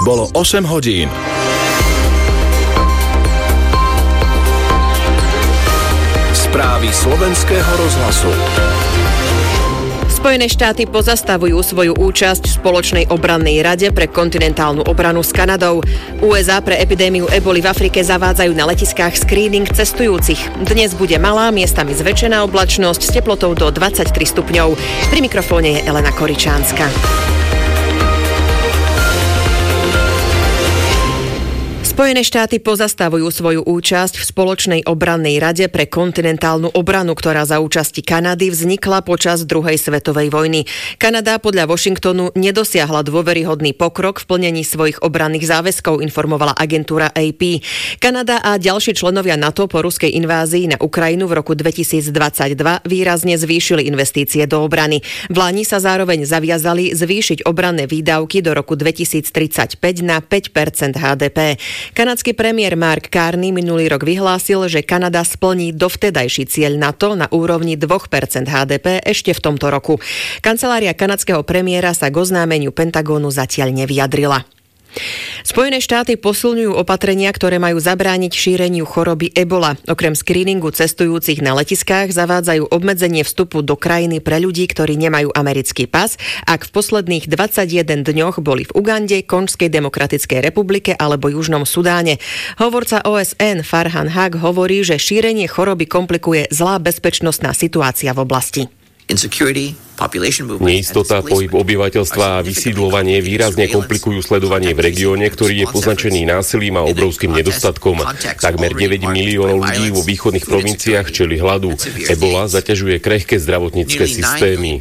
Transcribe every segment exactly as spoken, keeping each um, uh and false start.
Bolo osem hodín. Správy slovenského rozhlasu. Spojené štáty pozastavujú svoju účasť v spoločnej obrannej rade pre kontinentálnu obranu s Kanadou. ú es á pre epidémiu eboli v Afrike zavádzajú na letiskách screening cestujúcich. Dnes bude malá, miestami zväčšená oblačnosť s teplotou do dvadsaťtri stupňov. Pri mikrofóne je Elena Koričánska. Spojené štáty pozastavujú svoju účasť v spoločnej obrannej rade pre kontinentálnu obranu, ktorá za účasti Kanady vznikla počas druhej svetovej vojny. Kanada podľa Washingtonu nedosiahla dôveryhodný pokrok v plnení svojich obranných záväzkov, informovala agentúra á pé. Kanada a ďalší členovia NATO po ruskej invázii na Ukrajinu v roku dvetisícdvadsaťdva výrazne zvýšili investície do obrany. Vláni sa zároveň zaviazali zvýšiť obranné výdavky do roku dvetisíctridsaťpäť na päť percent há dé pé. Kanadský premiér Mark Carney minulý rok vyhlásil, že Kanada splní dovtedajší cieľ NATO na úrovni dva percent há dé pé ešte v tomto roku. Kancelária kanadského premiéra sa k oznámeniu Pentagónu zatiaľ nevyjadrila. Spojené štáty posilňujú opatrenia, ktoré majú zabrániť šíreniu choroby ebola. Okrem screeningu cestujúcich na letiskách zavádzajú obmedzenie vstupu do krajiny pre ľudí, ktorí nemajú americký pas, ak v posledných dvadsaťjeden dňoch boli v Ugande, Konžskej demokratickej republike alebo Južnom Sudáne. Hovorca ó es en Farhan Haq hovorí, že šírenie choroby komplikuje zlá bezpečnostná situácia v oblasti. Neistota, pohyb obyvateľstva a vysídľovanie výrazne komplikujú sledovanie v regióne, ktorý je poznačený násilím a obrovským nedostatkom. Takmer deväť miliónov ľudí vo východných provinciách čelí hladu. Ebola zaťažuje krehké zdravotnícke systémy.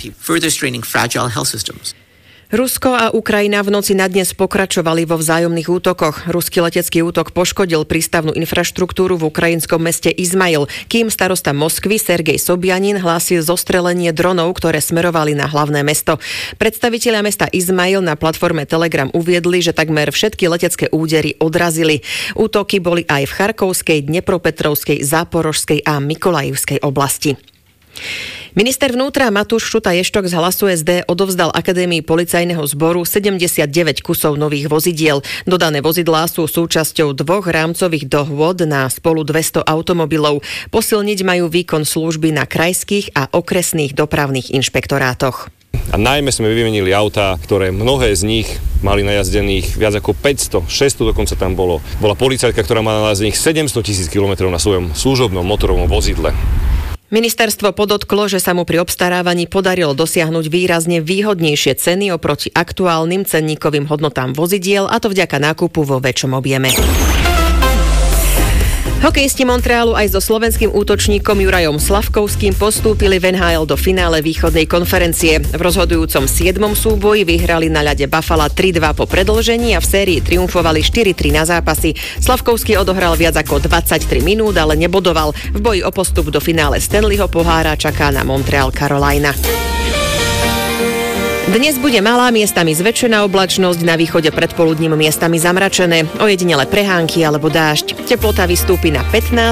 Rusko a Ukrajina v noci na dnes pokračovali vo vzájomných útokoch. Ruský letecký útok poškodil prístavnú infraštruktúru v ukrajinskom meste Izmail, kým starosta Moskvy Sergej Sobjanin hlásil zostrelenie dronov, ktoré smerovali na hlavné mesto. Predstavitelia mesta Izmail na platforme Telegram uviedli, že takmer všetky letecké údery odrazili. Útoky boli aj v Charkovskej, Dnepropetrovskej, Záporožskej a Mikolajivskej oblasti. Minister vnútra Matúš Šuta-Ještok z Hlasu es dé odovzdal Akadémii policajného zboru sedemdesiatdeväť kusov nových vozidiel. Dodané vozidlá sú súčasťou dvoch rámcových dohôd na spolu dvesto automobilov. Posilniť majú výkon služby na krajských a okresných dopravných inšpektorátoch. A najmä sme vymenili autá, ktoré mnohé z nich mali najazdených viac ako päťsto, šesťsto dokonca tam bolo. Bola policajtka, ktorá mala najazdených sedemsto tisíc kilometrov na svojom služobnom motorovom vozidle. Ministerstvo podotklo, že sa mu pri obstarávaní podarilo dosiahnuť výrazne výhodnejšie ceny oproti aktuálnym cenníkovým hodnotám vozidiel, a to vďaka nákupu vo väčšom objeme. Hokejisti Montrealu aj so slovenským útočníkom Jurajom Slavkovským postúpili v en há el do finále východnej konferencie. V rozhodujúcom siedmom súboji vyhrali na ľade Buffalo tri dva po predĺžení a v sérii triumfovali štyri tri na zápasy. Slavkovský odohral viac ako dvadsaťtri minút, ale nebodoval. V boji o postup do finále Stanleyho pohára čaká na Montreal Carolina. Dnes bude malá, miestami zväčšená oblačnosť, na východe predpoludním miestami zamračené, ojedinele prehánky alebo dážď. Teplota vystúpi na pätnásť